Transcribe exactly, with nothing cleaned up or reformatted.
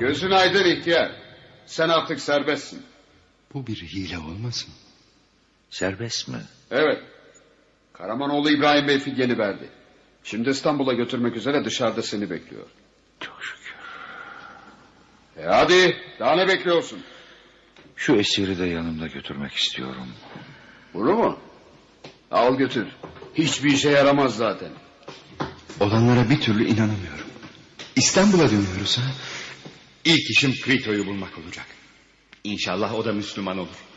Gözün aydın ihtiyar. Sen artık serbestsin. Bu bir hile olmasın? Serbest mi? Evet. Karamanoğlu İbrahim Bey fidyeni verdi. Şimdi İstanbul'a götürmek üzere dışarıda seni bekliyor. Çok şükür. E hadi, daha ne bekliyorsun? Şu esiri de yanımda götürmek istiyorum. Bunu mu? Al götür. Hiçbir işe yaramaz zaten. Olanlara bir türlü inanamıyorum. İstanbul'a dönüyoruz ha. İlk işim Krito'yu bulmak olacak. İnşallah o da Müslüman olur.